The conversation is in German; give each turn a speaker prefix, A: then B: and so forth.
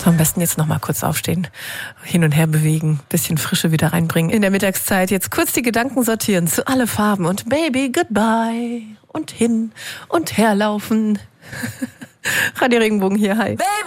A: So, am besten jetzt noch mal kurz aufstehen, hin und her bewegen, bisschen Frische wieder reinbringen. In der Mittagszeit jetzt kurz die Gedanken sortieren zu alle Farben und Baby Goodbye und hin und her laufen. Radio Regenbogen hier, hi.